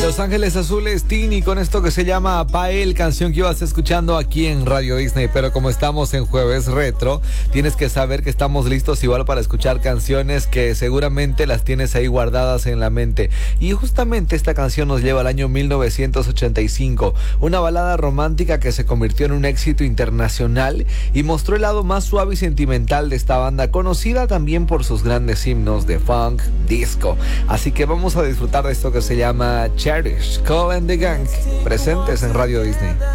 Los Ángeles Azules, Tini, con esto que se llama Pael, canción que ibas escuchando aquí en Radio Disney. Pero como estamos en Jueves Retro, tienes que saber que estamos listos igual para escuchar canciones que seguramente las tienes ahí guardadas en la mente. Y justamente esta canción nos lleva al año 1985, una balada romántica que se convirtió en un éxito internacional y mostró el lado más suave y sentimental de esta banda, conocida también por sus grandes himnos de funk, disco. Así que vamos a disfrutar de esto que se llama Cherish, Cole and the Gang, presentes en Radio Disney.